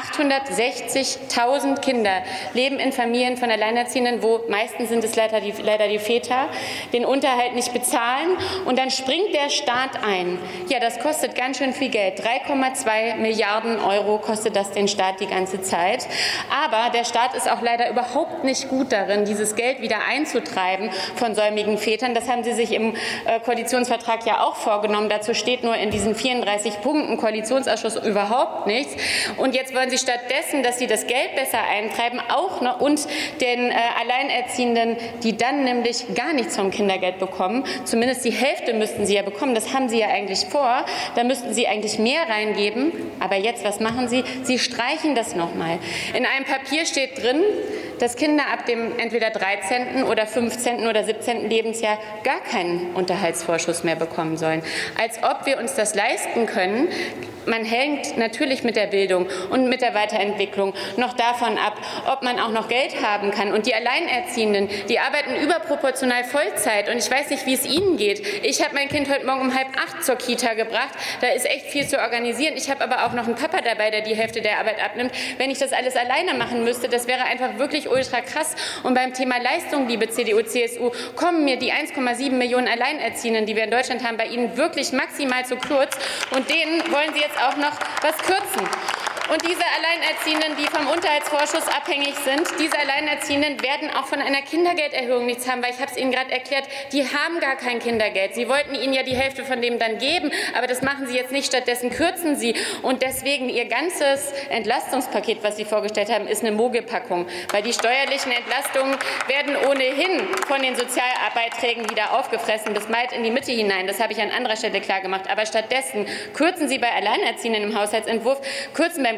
860.000 Kinder leben in Familien von Alleinerziehenden, wo meistens sind es leider die Väter, den Unterhalt nicht bezahlen. Und dann springt der Staat ein. Ja, das kostet ganz schön viel Geld. 3,2 Milliarden Euro kostet das den Staat die ganze Zeit. Aber der Staat ist auch leider überhaupt nicht gut darin, dieses Geld wieder einzutreiben von säumigen Vätern. Das haben Sie sich im Koalitionsvertrag ja auch vorgenommen. Dazu steht nur in diesen 34 Punkten Koalitionsausschuss überhaupt nichts. Und jetzt wollen Sie stattdessen, dass Sie das Geld besser eintreiben, auch noch und den Alleinerziehenden, die dann nämlich gar nichts vom Kindergeld bekommen, zumindest die Hälfte müssten sie ja bekommen. Das haben Sie ja eigentlich vor. Da müssten Sie eigentlich mehr reingeben. Aber jetzt, was machen Sie? Sie streichen das nochmal. In einem Papier steht drin, dass Kinder ab dem entweder 13. oder 15. oder 17. Lebensjahr gar keinen Unterhaltsvorschuss mehr bekommen sollen. Als ob wir uns das leisten können. Man hängt natürlich mit der Bildung und mit der Weiterentwicklung noch davon ab, ob man auch noch Geld haben kann. Und die Alleinerziehenden, die arbeiten überproportional Vollzeit. Und ich weiß nicht, wie es Ihnen geht. Ich habe mein Kind heute Morgen um 7:30 zur Kita gebracht. Da ist echt viel zu organisieren. Ich habe aber auch noch einen Papa dabei, der die Hälfte der Arbeit abnimmt. Wenn ich das alles alleine machen müsste, das wäre einfach wirklich ultra krass. Und beim Thema Leistung, liebe CDU, CSU, kommen mir die 1,7 Millionen Alleinerziehenden, die wir in Deutschland haben, bei Ihnen wirklich maximal zu kurz. Und denen wollen Sie jetzt auch noch was kürzen. Und diese Alleinerziehenden, die vom Unterhaltsvorschuss abhängig sind, diese Alleinerziehenden werden auch von einer Kindergelderhöhung nichts haben, weil ich habe es Ihnen gerade erklärt, die haben gar kein Kindergeld. Sie wollten ihnen ja die Hälfte von dem dann geben, aber das machen Sie jetzt nicht. Stattdessen kürzen Sie. Und deswegen Ihr ganzes Entlastungspaket, was Sie vorgestellt haben, ist eine Mogelpackung, weil die steuerlichen Entlastungen werden ohnehin von den Sozialbeiträgen wieder aufgefressen bis weit in die Mitte hinein. Das habe ich an anderer Stelle klar gemacht. Aber stattdessen kürzen Sie bei Alleinerziehenden im Haushaltsentwurf, kürzen beim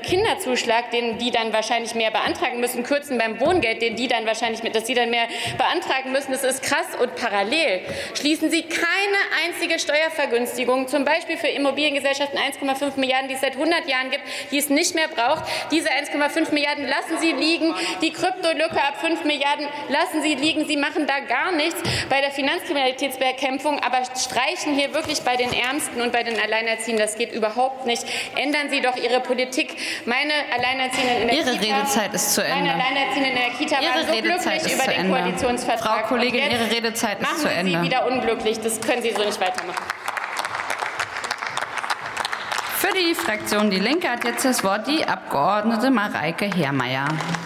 beim Kinderzuschlag, den die dann wahrscheinlich mehr beantragen müssen, kürzen beim Wohngeld, den die dann wahrscheinlich dass sie dann mehr beantragen müssen. Das ist krass. Und parallel schließen Sie keine einzige Steuervergünstigung, zum Beispiel für Immobiliengesellschaften 1,5 Milliarden, die es seit 100 Jahren gibt, die es nicht mehr braucht. Diese 1,5 Milliarden lassen Sie liegen. Die Kryptolücke ab 5 Milliarden lassen Sie liegen. Sie machen da gar nichts bei der Finanzkriminalitätsbekämpfung, aber streichen hier wirklich bei den Ärmsten und bei den Alleinerziehenden. Das geht überhaupt nicht. Ändern Sie doch Ihre Politik. Meine Alleinerziehenden in der Ihre Redezeit ist zu Ende. Meine Alleinerziehenden in der Kita waren so glücklich über den Koalitionsvertrag. Frau Kollegin, Ihre Redezeit ist zu Ende. Machen Sie wieder unglücklich. Das können Sie so nicht weitermachen. Für die Fraktion Die Linke hat jetzt das Wort die Abgeordnete Mareike Herrmeier.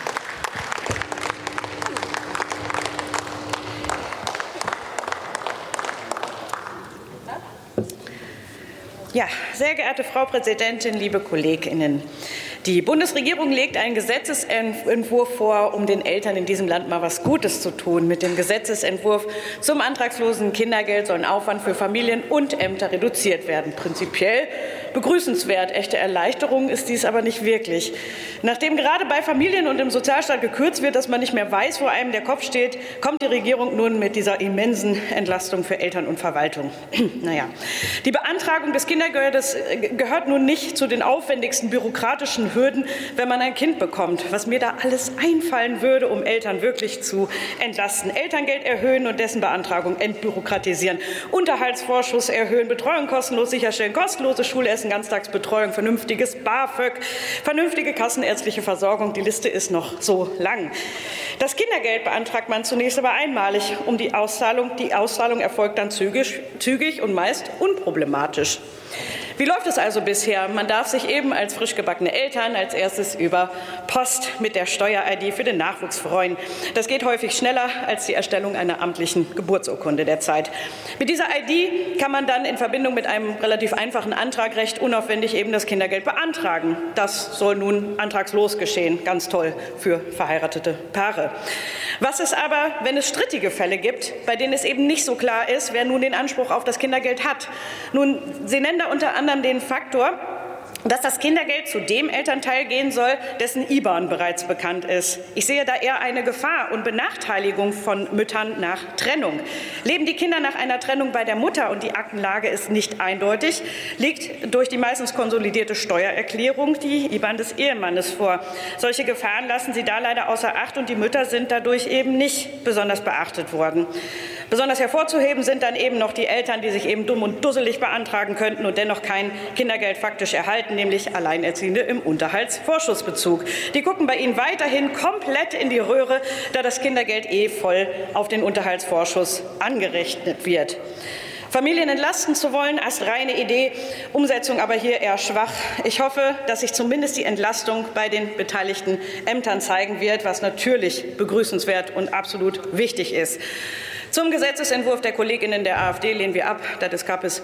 Ja, sehr geehrte Frau Präsidentin, liebe KollegInnen! Die Bundesregierung legt einen Gesetzesentwurf vor, um den Eltern in diesem Land mal was Gutes zu tun. Mit dem Gesetzesentwurf zum antragslosen Kindergeld sollen Aufwand für Familien und Ämter reduziert werden. Prinzipiell begrüßenswert. Echte Erleichterung ist dies aber nicht wirklich. Nachdem gerade bei Familien und im Sozialstaat gekürzt wird, dass man nicht mehr weiß, wo einem der Kopf steht, kommt die Regierung nun mit dieser immensen Entlastung für Eltern und Verwaltung. Naja, die Beantragung des Kindergeldes gehört nun nicht zu den aufwendigsten bürokratischen Hürden, wenn man ein Kind bekommt. Was mir da alles einfallen würde, um Eltern wirklich zu entlasten. Elterngeld erhöhen und dessen Beantragung entbürokratisieren. Unterhaltsvorschuss erhöhen, Betreuung kostenlos sicherstellen, kostenloses Schulessen, Ganztagsbetreuung, vernünftiges BAföG, vernünftige kassenärztliche Versorgung. Die Liste ist noch so lang. Das Kindergeld beantragt man zunächst aber einmalig. Die Auszahlung erfolgt dann zügig und meist unproblematisch. Wie läuft es also bisher? Man darf sich eben als frisch gebackene Eltern als erstes über Post mit der Steuer-ID für den Nachwuchs freuen. Das geht häufig schneller als die Erstellung einer amtlichen Geburtsurkunde derzeit. Mit dieser ID kann man dann in Verbindung mit einem relativ einfachen Antrag recht unaufwendig eben das Kindergeld beantragen. Das soll nun antragslos geschehen. Ganz toll für verheiratete Paare. Was ist aber, wenn es strittige Fälle gibt, bei denen es eben nicht so klar ist, wer nun den Anspruch auf das Kindergeld hat? Nun, Sie nennen da unter anderem den Faktor, dass das Kindergeld zu dem Elternteil gehen soll, dessen IBAN bereits bekannt ist. Ich sehe da eher eine Gefahr und Benachteiligung von Müttern nach Trennung. Leben die Kinder nach einer Trennung bei der Mutter und die Aktenlage ist nicht eindeutig, liegt durch die meistens konsolidierte Steuererklärung die IBAN des Ehemannes vor. Solche Gefahren lassen Sie da leider außer Acht und die Mütter sind dadurch eben nicht besonders beachtet worden. Besonders hervorzuheben sind dann eben noch die Eltern, die sich eben dumm und dusselig beantragen könnten und dennoch kein Kindergeld faktisch erhalten, nämlich Alleinerziehende im Unterhaltsvorschussbezug. Die gucken bei Ihnen weiterhin komplett in die Röhre, da das Kindergeld voll auf den Unterhaltsvorschuss angerechnet wird. Familien entlasten zu wollen, erst reine Idee, Umsetzung aber hier eher schwach. Ich hoffe, dass sich zumindest die Entlastung bei den beteiligten Ämtern zeigen wird, was natürlich begrüßenswert und absolut wichtig ist. Zum Gesetzesentwurf der Kolleginnen der AfD lehnen wir ab, das gab es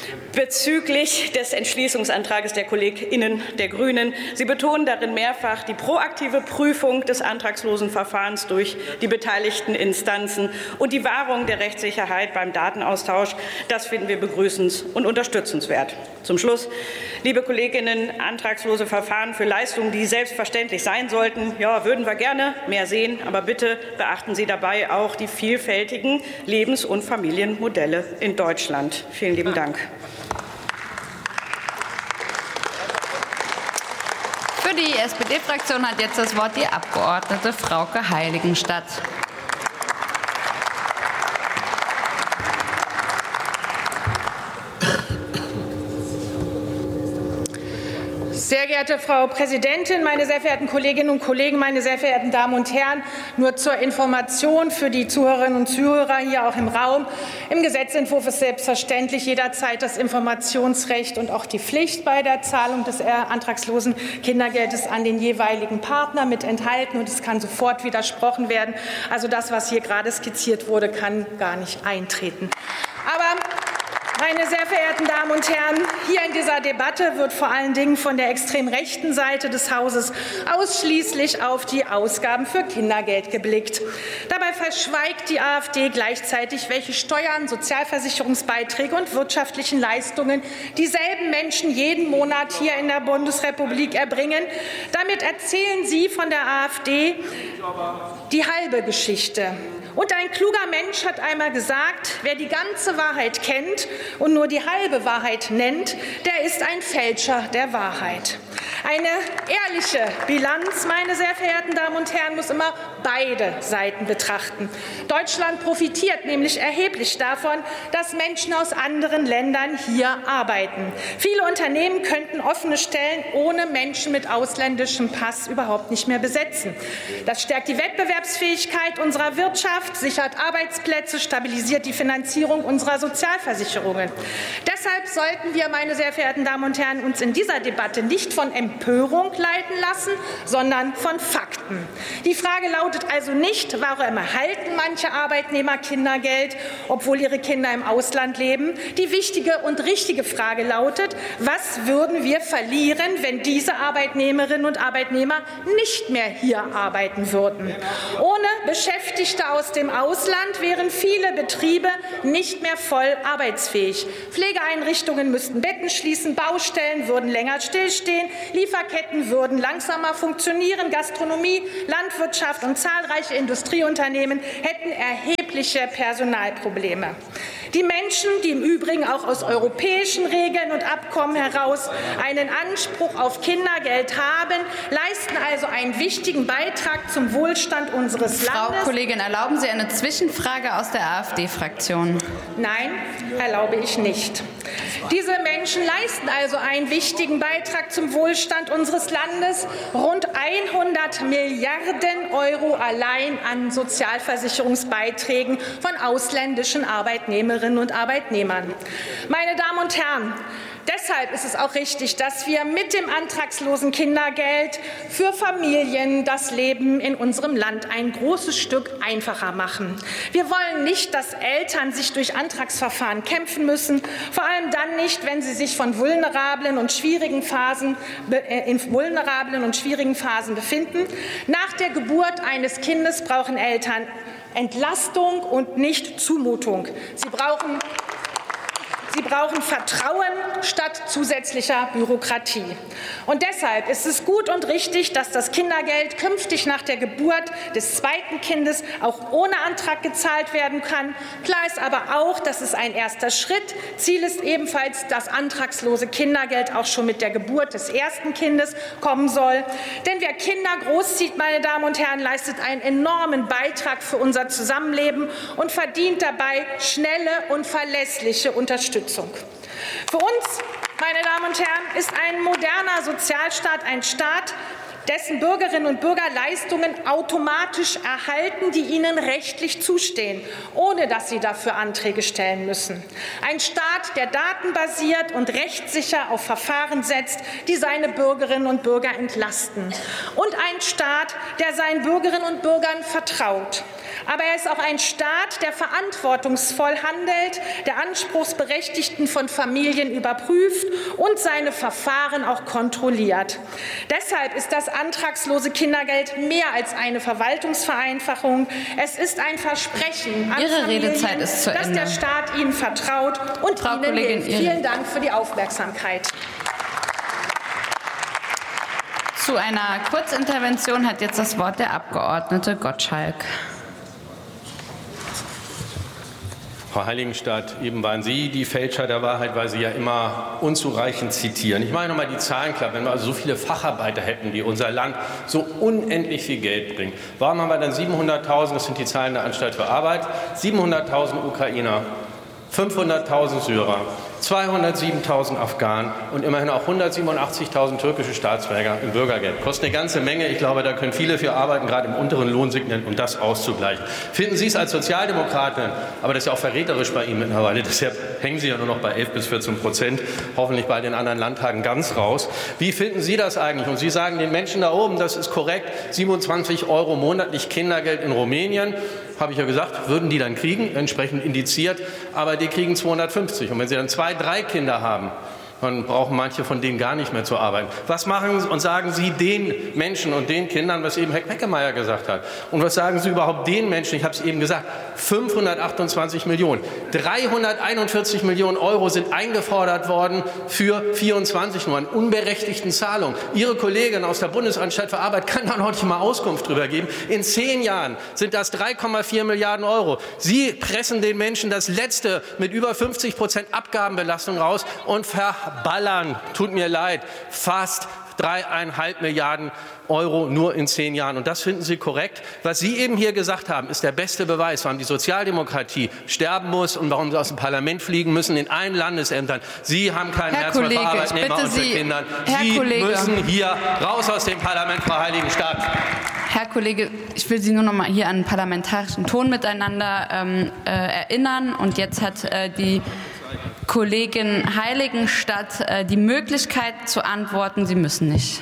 bezüglich des Entschließungsantrags der KollegInnen der Grünen. Sie betonen darin mehrfach die proaktive Prüfung des antragslosen Verfahrens durch die beteiligten Instanzen und die Wahrung der Rechtssicherheit beim Datenaustausch. Das finden wir begrüßens- und unterstützenswert. Zum Schluss, liebe Kolleginnen, antragslose Verfahren für Leistungen, die selbstverständlich sein sollten, ja, würden wir gerne mehr sehen, aber bitte beachten Sie dabei auch die vielfältigen Lebens- und Familienmodelle in Deutschland. Vielen lieben Dank. Für die SPD-Fraktion hat jetzt das Wort die Abgeordnete Frauke Heiligenstadt. Sehr geehrte Frau Präsidentin, meine sehr verehrten Kolleginnen und Kollegen, meine sehr verehrten Damen und Herren! Nur zur Information für die Zuhörerinnen und Zuhörer hier auch im Raum. Im Gesetzentwurf ist selbstverständlich jederzeit das Informationsrecht und auch die Pflicht bei der Zahlung des antragslosen Kindergeldes an den jeweiligen Partner mit enthalten, und es kann sofort widersprochen werden. Also das, was hier gerade skizziert wurde, kann gar nicht eintreten. Aber meine sehr verehrten Damen und Herren, hier in dieser Debatte wird vor allen Dingen von der extrem rechten Seite des Hauses ausschließlich auf die Ausgaben für Kindergeld geblickt. Dabei verschweigt die AfD gleichzeitig, welche Steuern, Sozialversicherungsbeiträge und wirtschaftlichen Leistungen dieselben Menschen jeden Monat hier in der Bundesrepublik erbringen. Damit erzählen Sie von der AfD die halbe Geschichte. Und ein kluger Mensch hat einmal gesagt, wer die ganze Wahrheit kennt und nur die halbe Wahrheit nennt, der ist ein Fälscher der Wahrheit. Eine ehrliche Bilanz, meine sehr verehrten Damen und Herren, muss immer beide Seiten betrachten. Deutschland profitiert nämlich erheblich davon, dass Menschen aus anderen Ländern hier arbeiten. Viele Unternehmen könnten offene Stellen ohne Menschen mit ausländischem Pass überhaupt nicht mehr besetzen. Das stärkt die Wettbewerbsfähigkeit unserer Wirtschaft, sichert Arbeitsplätze, stabilisiert die Finanzierung unserer Sozialversicherungen. Deshalb sollten wir, meine sehr verehrten Damen und Herren, uns in dieser Debatte nicht von Empörung leiten lassen, sondern von Fakten. Die Frage lautet also nicht, warum erhalten manche Arbeitnehmer Kindergeld, obwohl ihre Kinder im Ausland leben. Die wichtige und richtige Frage lautet, was würden wir verlieren, wenn diese Arbeitnehmerinnen und Arbeitnehmer nicht mehr hier arbeiten würden? Ohne Beschäftigte aus dem Ausland wären viele Betriebe nicht mehr voll arbeitsfähig. Pflegeeinrichtungen müssten Betten schließen, Baustellen würden länger stillstehen, Lieferketten würden langsamer funktionieren, Gastronomie, Landwirtschaft und zahlreiche Industrieunternehmen hätten erhebliche Personalprobleme. Die Menschen, die im Übrigen auch aus europäischen Regeln und Abkommen heraus einen Anspruch auf Kindergeld haben, leisten also einen wichtigen Beitrag zum Wohlstand unseres Landes. Frau Kollegin, erlauben Sie eine Zwischenfrage aus der AfD-Fraktion? Nein, erlaube ich nicht. Diese Menschen leisten also einen wichtigen Beitrag zum Wohlstand unseres Landes. Rund 100 Milliarden € allein an Sozialversicherungsbeiträgen von ausländischen Arbeitnehmerinnen und Arbeitnehmern. Meine Damen und Herren, deshalb ist es auch richtig, dass wir mit dem antragslosen Kindergeld für Familien das Leben in unserem Land ein großes Stück einfacher machen. Wir wollen nicht, dass Eltern sich durch Antragsverfahren kämpfen müssen, vor allem dann nicht, wenn sie sich in vulnerablen und schwierigen Phasen befinden. Nach der Geburt eines Kindes brauchen Eltern Entlastung und nicht Zumutung. Sie brauchen Vertrauen statt zusätzlicher Bürokratie. Und deshalb ist es gut und richtig, dass das Kindergeld künftig nach der Geburt des zweiten Kindes auch ohne Antrag gezahlt werden kann. Klar ist aber auch, dass es ein erster Schritt. Ziel ist ebenfalls, dass antragslose Kindergeld auch schon mit der Geburt des ersten Kindes kommen soll. Denn wer Kinder großzieht, meine Damen und Herren, leistet einen enormen Beitrag für unser Zusammenleben und verdient dabei schnelle und verlässliche Unterstützung. Für uns, meine Damen und Herren, ist ein moderner Sozialstaat ein Staat, dessen Bürgerinnen und Bürger Leistungen automatisch erhalten, die ihnen rechtlich zustehen, ohne dass sie dafür Anträge stellen müssen. Ein Staat, der datenbasiert und rechtssicher auf Verfahren setzt, die seine Bürgerinnen und Bürger entlasten. Und ein Staat, der seinen Bürgerinnen und Bürgern vertraut. Aber er ist auch ein Staat, der verantwortungsvoll handelt, der Anspruchsberechtigten von Familien überprüft und seine Verfahren auch kontrolliert. Deshalb ist das antragslose Kindergeld mehr als eine Verwaltungsvereinfachung. Es ist ein Versprechen an Familien, dass der Staat ihnen vertraut und ihnen hilft. Vielen Dank für die Aufmerksamkeit. Zu einer Kurzintervention hat jetzt das Wort der Abgeordnete Gottschalk. Frau Heiligenstadt, eben waren Sie die Fälscher der Wahrheit, weil Sie ja immer unzureichend zitieren. Ich mache noch mal die Zahlen klar. Wenn wir also so viele Facharbeiter hätten, die unser Land so unendlich viel Geld bringen, warum haben wir dann 700.000, das sind die Zahlen der Anstalt für Arbeit, 700.000 Ukrainer, 500.000 Syrer, 207.000 Afghanen und immerhin auch 187.000 türkische Staatsbürger im Bürgergeld. Kostet eine ganze Menge. Ich glaube, da können viele für arbeiten, gerade im unteren Lohnsegment, um das auszugleichen. Finden Sie es als Sozialdemokratin, aber das ist ja auch verräterisch bei Ihnen mittlerweile, deshalb hängen Sie ja nur noch bei 11 bis 14%, hoffentlich bei den anderen Landtagen ganz raus. Wie finden Sie das eigentlich? Und Sie sagen den Menschen da oben, das ist korrekt, 27 € monatlich Kindergeld in Rumänien, habe ich ja gesagt, würden die dann kriegen, entsprechend indiziert, aber die kriegen 250. Und wenn Sie dann 2, 3 Kinder haben, dann brauchen manche von denen gar nicht mehr zu arbeiten. Was machen und sagen Sie den Menschen und den Kindern, was eben Herr Peckemeyer gesagt hat? Und was sagen Sie überhaupt den Menschen? Ich habe es eben gesagt, 528 Millionen. 341 Millionen Euro sind eingefordert worden für 24 nur an unberechtigten Zahlungen. Ihre Kollegin aus der Bundesanstalt für Arbeit kann da noch nicht mal Auskunft drüber geben. In 10 Jahren sind das 3,4 Milliarden Euro. Sie pressen den Menschen das Letzte mit über 50% Abgabenbelastung raus und verballern, tut mir leid, fast 3,5 Milliarden Euro nur in 10 Jahren. Und das finden Sie korrekt. Was Sie eben hier gesagt haben, ist der beste Beweis, warum die Sozialdemokratie sterben muss und warum sie aus dem Parlament fliegen müssen in allen Landesämtern. Sie haben kein Herz mehr für Arbeitnehmer und für Kinder. Sie müssen hier raus aus dem Parlament, Frau Heiligenstadt. Herr Kollege, ich will Sie nur noch mal hier an einen parlamentarischen Ton miteinander erinnern. Und jetzt hat die Kollegin Heiligenstadt die Möglichkeit zu antworten. Sie müssen nicht.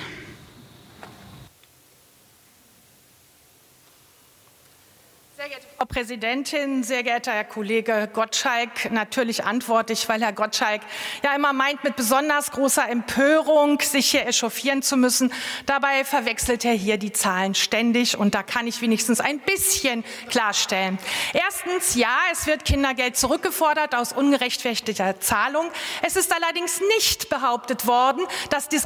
Sehr geehrte Frau Präsidentin, sehr geehrter Herr Kollege Gottschalk, natürlich antworte ich, weil Herr Gottschalk ja immer meint, mit besonders großer Empörung sich hier echauffieren zu müssen. Dabei verwechselt er hier die Zahlen ständig und da kann ich wenigstens ein bisschen klarstellen. Erstens, ja, es wird Kindergeld zurückgefordert aus ungerechtfertigter Zahlung. Es ist allerdings nicht behauptet worden, dass dies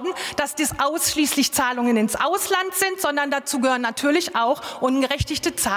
ausschließlich Zahlungen ins Ausland sind, sondern dazu gehören natürlich auch ungerechtigte Zahlungen